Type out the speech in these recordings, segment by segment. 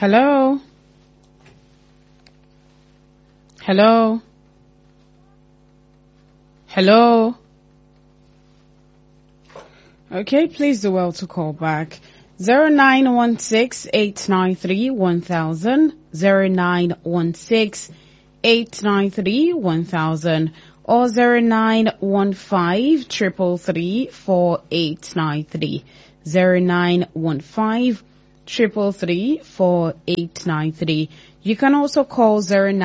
Hello? Hello? Hello? Okay, please do well to call back. 0916-893-1000, 0916-893-1000, or 0915-333-4893, 0915-333-4893. You can also call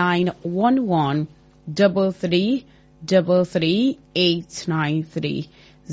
0911-33-893,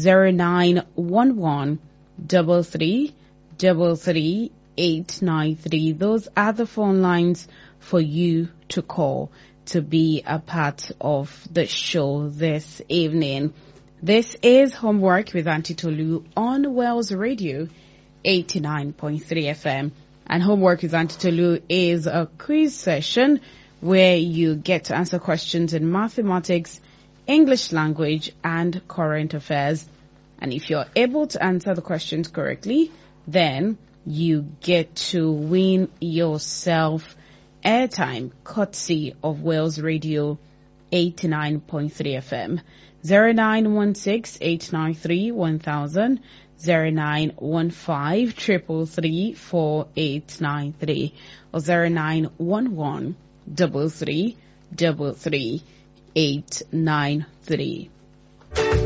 0911-33-893. Those are the phone lines for you to call to be a part of the show this evening. This is Homework with Auntie Tolu on Wells Radio 89.3 FM. And Homework with Auntie Tolu is a quiz session where you get to answer questions in mathematics, English language, and current affairs. And if you're able to answer the questions correctly, then you get to win yourself airtime courtesy of Wales Radio 89.3 FM. 0916-893-1000, 0915-333-4893, or 0911-33-893.